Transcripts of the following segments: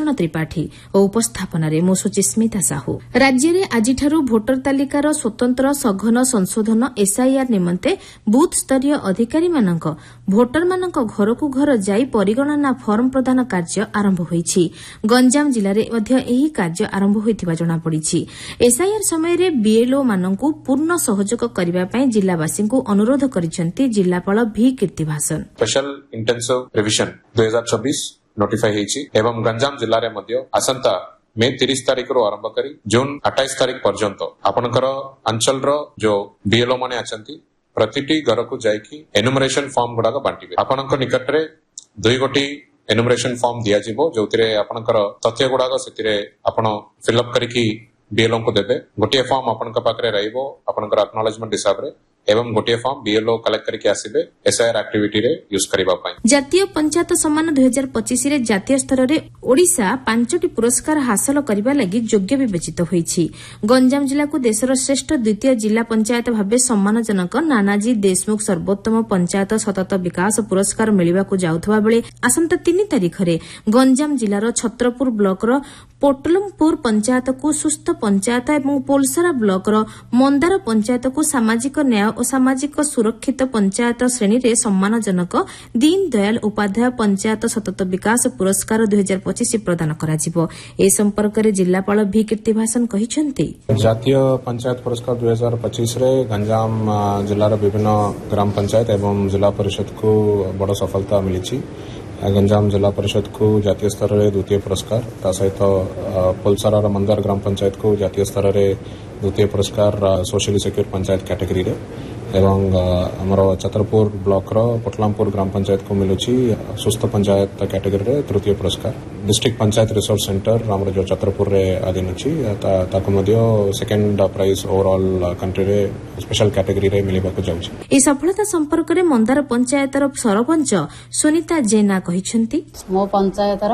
ସୁଦର୍ଶନ त्रिपाठी ଓ ଉପସ୍ଥାପନାରେ ମୁଁ ସୁଚିସ୍ମିତା ସାହୁ। ରାଜ୍ୟରେ ଆଜିଠାରୁ ଭୋଟର ତାଲିକାର ସ୍ୱତନ୍ତ୍ର ସଘନ ସଂଶୋଧନ ଏସ୍ଆଇଆର୍ ନିମନ୍ତେ ବୁଥ୍ ସ୍ତରୀୟ ଅଧିକାରୀମାନଙ୍କ ଭୋଟରମାନଙ୍କ ଘରକୁ ଘର ଯାଇ ପରିଗଣନା ଫର୍ମ ପ୍ରଦାନ କାର୍ଯ୍ୟ ଆରମ୍ଭ ହୋଇଛି। ଗଞ୍ଜାମ ଜିଲ୍ଲାରେ ମଧ୍ୟ ଏହି କାର୍ଯ୍ୟ ଆରମ୍ଭ ହୋଇଥିବା ଜଣାପଡ଼ିଛି। ଏସ୍ଆଇଆର୍ ସମୟରେ ବିଏଲ୍ଓମାନଙ୍କୁ ପୂର୍ଣ୍ଣ ସହଯୋଗ କରିବା ପାଇଁ ଜିଲ୍ଲାବାସୀଙ୍କୁ ଅନୁରୋଧ କରିଛନ୍ତି ଜିଲ୍ଲାପାଳ ଭି Keerthivasan. Special intensive revision 2024 notify ହୋଇଛି ଏବଂ ଗଞ୍ଜାମ ଜିଲ୍ଲାରେ ମଧ୍ୟ ଆସନ୍ତା ମେ 30 ତାରିଖରୁ ଆରମ୍ଭ କରି ଜୁନ୍ 28 ତାରିଖ ପର୍ଯ୍ୟନ୍ତ ଆପଣଙ୍କର ଅଞ୍ଚଳର ଯୋଉ ବିଏଲ୍ଓ ମାନେ ଅଛନ୍ତି ପ୍ରତିଟି ଘରକୁ ଯାଇକି ଏନୁମରେସନ ଫର୍ମ ଗୁଡାକ ବାଣ୍ଟିବେ। ଆପଣଙ୍କ ନିକଟରେ 2 ଗୋଟି ଏନୁମରେସନ ଫର୍ମ ଦିଆଯିବ ଯୋଉଥିରେ ଆପଣଙ୍କର ତଥ୍ୟ ଗୁଡାକ ସେଥିରେ ଆପଣ ଫିଲ୍ଅପ୍ କରିକି ବିଏଲ୍ଓଙ୍କୁ ଦେବେ। ଗୋଟିଏ ଫର୍ମ ଆପଣଙ୍କ ପାଖରେ ରହିବ ଆପଣଙ୍କର ଆକ୍ନୋଲେଜମେଣ୍ଟ ହିସାବରେ ଏବଂ ଗୋଟିଏ ଫର୍ମ ବିଏଲ୍ଓ କଲେକ୍ଟ କରିକି ଆସିବେ ଏସ୍ଆଇଆର୍ ଆକ୍ଟିଭିଟିରେ ୟୁଜ୍ କରିବା ପାଇଁ। ଜାତୀୟ ପଞ୍ଚାୟତ ସମ୍ମାନ 2025ରେ ଜାତୀୟ ସ୍ତରରେ ଓଡ଼ିଶା 5ଟି ପୁରସ୍କାର ହାସଲ କରିବା ଲାଗି ଯୋଗ୍ୟ ବିବେଚିତ ହୋଇଛି। ଗଞ୍ଜାମ ଜିଲ୍ଲାକୁ ଦେଶର ଶ୍ରେଷ୍ଠ ଦ୍ୱିତୀୟ ଜିଲ୍ଲା ପଞ୍ଚାୟତ ଭାବେ ସମ୍ମାନଜନକ ନାନାଜୀ ଦେଶମୁଖ ସର୍ବୋତ୍ତମ ପଞ୍ଚାୟତ ସତତ ବିକାଶ ପୁରସ୍କାର ମିଳିବାକୁ ଯାଉଥିବା ବେଳେ ଆସନ୍ତା 3 ତାରିଖରେ ଗଞ୍ଜାମ ଜିଲ୍ଲାର ଛତ୍ରପୁର ବ୍ଲକର ପୋଟଲମପୁର ପଞ୍ଚାୟତକୁ ସୁସ୍ଥ ପଞ୍ଚାୟତ ଏବଂ ପୋଲସରା ବ୍ଲକର ମନ୍ଦାର ପଞ୍ଚାୟତକୁ ସାମାଜିକ ନ୍ୟାୟ ଓ ସାମାଜିକ ସୁରକ୍ଷିତ ପଞ୍ଚାୟତ ଶ୍ରେଣୀରେ ସମ୍ମାନଜନକ ଦୀନ ଦୟାଲ ଉପାଧ୍ୟାୟ ପଞ୍ଚାୟତ ସତତ ବିକାଶ ପୁରସ୍କାର 2025 ପ୍ରଦାନ କରାଯିବ। ଏ ସମ୍ପର୍କରେ ଜିଲ୍ଲାପାଳ ଭି କୀର୍ତ୍ତିଭାସନ କହିଛନ୍ତି, ଜାତୀୟ ପଞ୍ଚାୟତ ପୁରସ୍କାର 2025ରେ ଗଞ୍ଜାମ ଜିଲ୍ଲାର ବିଭିନ୍ନ ଗ୍ରାମ ପଞ୍ଚାୟତ ଏବଂ ଜିଲ୍ଲା ପରିଷଦକୁ ବଡ଼ ସଫଳତା ମିଳିଛି। ଗଞ୍ଜାମ ଜିଲ୍ଲା ପରିଷଦକୁ ଜାତୀୟ ସ୍ତରରେ ଦ୍ୱିତୀୟ ପୁରସ୍କାର, ତା ସହିତ ପୋଲସରାର ମନ୍ଦାର ଗ୍ରାମ ପଞ୍ଚାୟତକୁ ଜାତୀୟ ସ୍ତରରେ ଦ୍ୱିତୀୟ ପୁରସ୍କାର ସୋସିଆଲି ସିକ୍ୟୁର ପଞ୍ଚାୟତ କ୍ୟାଟେଗୋରୀରେ ଏବଂ ଆମର ଛତ୍ରପୁର ବ୍ଲକର ପୋଟଲାମପୁର ଗ୍ରାମ ପଞ୍ଚାୟତକୁ ମିଳୁଛି ସୁସ୍ଥ ପଞ୍ଚାୟତ କ୍ୟାଟେଗୋରୀରେ ତୃତୀୟ ପୁରସ୍କାର। ଡିଷ୍ଟ୍ରିକ୍ଟ ପଞ୍ଚାୟତ ରିସୋର୍ସ ସେଣ୍ଟର ଆମର ଯେଉଁ ଛତ୍ରପୁରରେ ଆଦିନ ଅଛି ତାକୁ ମଧ୍ୟ ସେକେଣ୍ଡ ପ୍ରାଇଜ୍ ଓଭରଅଲ୍ କଣ୍ଟ୍ରିରେ ସ୍ପେଶାଲ କ୍ୟାଟେଗୋରୀରେ ମିଳିବାକୁ ଯାଉଛି। ଏହି ସଫଳତା ସମ୍ପର୍କରେ ମନ୍ଦାର ପଞ୍ଚାୟତର ସରପଞ୍ଚ ସୁନିତା ଜେନା କହିଛନ୍ତି, ମୋ ପଞ୍ଚାୟତର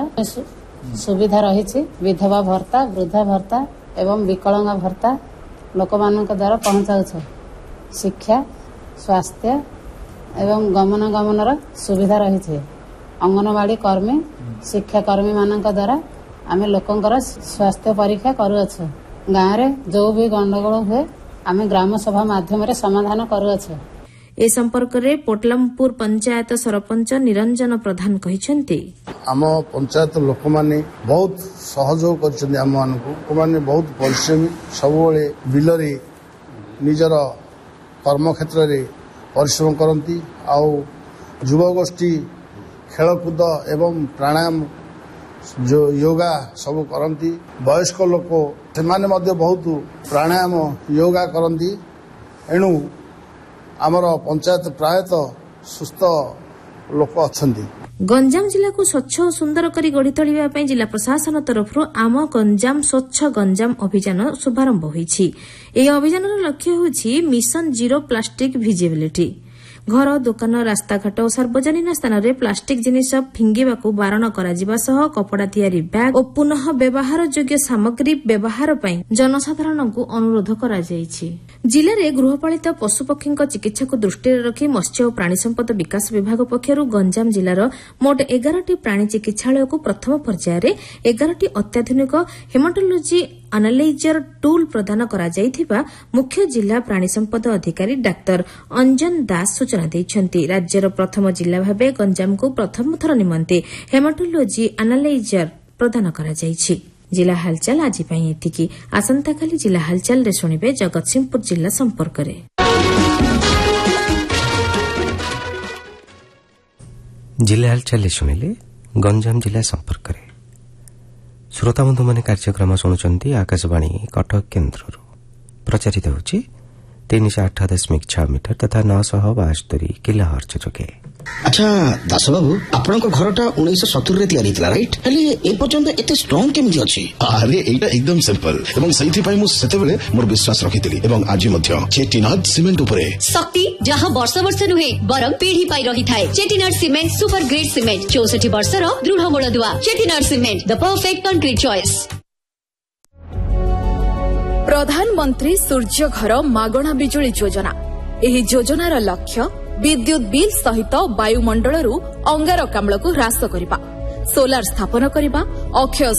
ସୁବିଧା ରହିଛି ବିଧବା ଭତ୍ତା, ବୃଦ୍ଧ ଭତ୍ତା ଏବଂ ବିକଳାଙ୍ଗ ଭତ୍ତା ଲୋକମାନଙ୍କ ଦ୍ୱାରା ପହଞ୍ଚାଉଛି। ଶିକ୍ଷା, ସ୍ୱାସ୍ଥ୍ୟ ଏବଂ ଗମନାଗମନର ସୁବିଧା ରହିଛି। ଅଙ୍ଗନବାଡି କର୍ମୀ, ଶିକ୍ଷାକର୍ମୀମାନଙ୍କ ଦ୍ୱାରା ଆମେ ଲୋକଙ୍କର ସ୍ୱାସ୍ଥ୍ୟ ପରୀକ୍ଷା କରୁଅଛୁ। ଗାଁରେ ଯେଉଁ ବି ଗଣ୍ଡଗୋଳ ହୁଏ ଆମେ ଗ୍ରାମସଭା ମାଧ୍ୟମରେ ସମାଧାନ କରୁଅଛୁ। ଏ ସମ୍ପର୍କରେ ପୋଟଲମପୁର ପଞ୍ଚାୟତ ସରପଞ୍ଚ ନିରଞ୍ଜନ ପ୍ରଧାନ କହିଛନ୍ତି, ଆମ ପଞ୍ଚାୟତ ଲୋକମାନେ ବହୁତ ସହଯୋଗ କରିଛନ୍ତି ଆମମାନଙ୍କୁ। ଲୋକମାନେ ବହୁତ ପରିଶ୍ରମୀ, ସବୁବେଳେ ବିଲରେ ନିଜର କର୍ମକ୍ଷେତ୍ରରେ ପରିଶ୍ରମ କରନ୍ତି। ଆଉ ଯୁବଗୋଷ୍ଠୀ ଖେଳକୁଦ ଏବଂ ପ୍ରାଣାୟାମ, ଯୋଗା ସବୁ କରନ୍ତି। ବୟସ୍କ ଲୋକ ସେମାନେ ମଧ୍ୟ ବହୁତ ପ୍ରାଣାୟାମ, ଯୋଗା କରନ୍ତି। ଏଣୁ ଆମର ପଞ୍ଚାୟତ ପ୍ରାୟତଃ ସୁସ୍ଥ ଲୋକ ଅଛନ୍ତି। ଗଞ୍ଜାମ ଜିଲ୍ଲାକୁ ସ୍ୱଚ୍ଛ ଓ ସୁନ୍ଦର କରି ଗଢ଼ି ତୋଳିବା ପାଇଁ ଜିଲ୍ଲା ପ୍ରଶାସନ ତରଫରୁ ଆମ ଗଞ୍ଜାମ ସ୍ୱଚ୍ଛ ଗଞ୍ଜାମ ଅଭିଯାନ ଶୁଭାରମ୍ଭ ହୋଇଛି। ଏହି ଅଭିଯାନର ଲକ୍ଷ୍ୟ ହେଉଛି ମିଶନ ଜିରୋ ପ୍ଲାଷ୍ଟିକ୍ ଭିଜିବିଲିଟି। ଘର, ଦୋକାନ, ରାସ୍ତାଘାଟ ଓ ସାର୍ବଜନୀନ ସ୍ଥାନରେ ପ୍ଲାଷ୍ଟିକ୍ ଜିନିଷ ଫିଙ୍ଗିବାକୁ ବାରଣ କରାଯିବା ସହ କପଡ଼ା ତିଆରି ବ୍ୟାଗ୍ ଓ ପୁନଃ ବ୍ୟବହାରଯୋଗ୍ୟ ସାମଗ୍ରୀ ବ୍ୟବହାର ପାଇଁ ଜନସାଧାରଣଙ୍କୁ ଅନୁରୋଧ କରାଯାଇଛି। ଜିଲ୍ଲାରେ ଗୃହପାଳିତ ପଶୁପକ୍ଷୀଙ୍କ ଚିକିତ୍ସାକୁ ଦୃଷ୍ଟିରେ ରଖି ମତ୍ସ୍ୟ ଓ ପ୍ରାଣୀ ସମ୍ପଦ ବିକାଶ ବିଭାଗ ପକ୍ଷରୁ ଗଞ୍ଜାମ ଜିଲ୍ଲାର ମୋଟ 11ଟି ପ୍ରାଣୀ ଚିକିତ୍ସାଳୟକୁ ପ୍ରଥମ ପର୍ଯ୍ୟାୟରେ 11ଟି ଅତ୍ୟାଧୁନିକ ହେମାଟୋଲୋଜି ଆନାଲାଇଜର ଟୁଲ୍ ପ୍ରଦାନ କରାଯାଇଥିବା ମୁଖ୍ୟ ଜିଲ୍ଲା ପ୍ରାଣୀ ସମ୍ପଦ ଅଧିକାରୀ ଡାକ୍ତର ଅଞ୍ଜନ ଦାସ ସୂଚନା ଦେଇଛନ୍ତି। ରାଜ୍ୟର ପ୍ରଥମ ଜିଲ୍ଲା ଭାବେ ଗଞ୍ଜାମକୁ ପ୍ରଥମ ଥର ନିମନ୍ତେ ହେମାଟୋଲୋଜି ଆନାଲାଇଜର ପ୍ରଦାନ କରାଯାଇଛି। ଜିଲ୍ଲା ହାଲଚାଲ ଆଜି ପାଇଁ ଏତିକି। ଆସନ୍ତାକାଲି ଜିଲ୍ଲା ହାଲଚାଲରେ ଶୁଣିବେ ଜଗତସିଂହପୁର ଜିଲ୍ଲା ସମ୍ପର୍କରେ। ଜିଲ୍ଲା ହାଲଚାଲରେ ଶୁଣିଲେ ଗଞ୍ଜାମ ଜିଲ୍ଲା ସମ୍ପର୍କରେ। ଶ୍ରୋତାବନ୍ଧୁମାନେ କାର୍ଯ୍ୟକ୍ରମ ଶୁଣୁଛନ୍ତି ଆକାଶବାଣୀ କଟକ କେନ୍ଦ୍ରରୁ। ପ୍ରଚାରିତ ହେଉଛି 308.6 ମିଟର ତଥା 972 କିଲୋହର୍ଟ୍ଜ ଯୋଗେ। ଆଚ୍ଛା ଦାସବାବୁ, ଆପଣଙ୍କ ଘରଟା 1970ରେ ତିଆରି ହେଇଥିଲା ରାଇଟ୍? ହେଲେ ଏ ପର୍ଯ୍ୟନ୍ତ ଏତେ ଷ୍ଟ୍ରଙ୍ଗ କେମିତି ଅଛି? ଆରେ ଏଇଟା ଏକଦମ ସିମ୍ପଲ ଏବଂ ସେଇଥିପାଇଁ ମୁଁ ସେତେବେଳେ ମୋର ବିଶ୍ୱାସ ରଖିଥିଲି ଏବଂ ଆଜି ମଧ୍ୟ ଚେଟିନାଡ୍ ସିମେଣ୍ଟ ଉପରେ ଶକ୍ତି ଯାହା ବର୍ଷ ବର୍ଷ ନୁହେଁ ବରଂ ପିଢ଼ି ପାଇ ରହିଥାଏ। ଚେଟିନାଡ୍ ସିମେଣ୍ଟ ସୁପର ଗ୍ରେଡ୍ ସିମେଣ୍ଟ, 64 ବର୍ଷର ଦୃଢ଼ ମୂଳଦୁଆ। ଚେଟିନାଡ୍ ସିମେଣ୍ଟ, ଦ ପରଫେକ୍ଟ କଂକ୍ରିଟ୍ ଚଏସ୍। ପ୍ରଧାନମନ୍ତ୍ରୀ ସୂର୍ଯ୍ୟ ଘର ମାଗଣା ବିଜୁଳି ଯୋଜନା। ଏହି ଯୋଜନାର ଲକ୍ଷ୍ୟ ବିଦ୍ୟୁତ୍ ବିଲ୍ ସହିତ ବାୟୁମଣ୍ଡଳରୁ ଅଙ୍ଗାରକାମ୍ଳକୁ ହ୍ରାସ କରିବା, ସୋଲାର ସ୍ଥାପନ କରିବା, ଅକ୍ଷୟ